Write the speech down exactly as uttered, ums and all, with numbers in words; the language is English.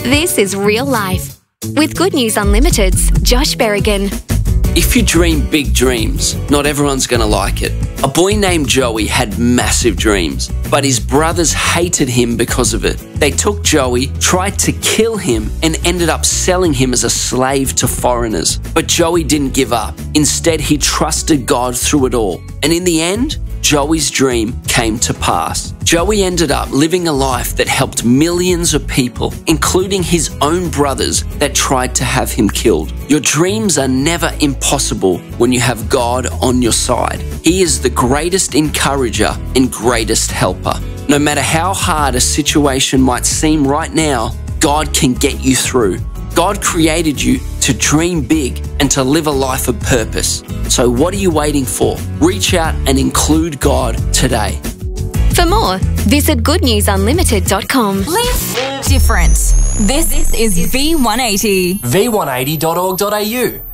This is Real Life with Good News Unlimited's Josh Berrigan. If you dream big dreams, not everyone's going to like it. A boy named Joey had massive dreams, but his brothers hated him because of it. They took Joey, tried to kill him, and ended up selling him as a slave to foreigners. But Joey didn't give up. Instead, he trusted God through it all. And in the end, Joey's dream came to pass. Joey ended up living a life that helped millions of people, including his own brothers that tried to have him killed. Your dreams are never impossible when you have God on your side. He is the greatest encourager and greatest helper. No matter how hard a situation might seem right now, God can get you through. God created you to dream big and to live a life of purpose. So what are you waiting for? Reach out and include God today. For more, visit good news unlimited dot com. Live different. This is V one eighty. v one eighty dot org dot a u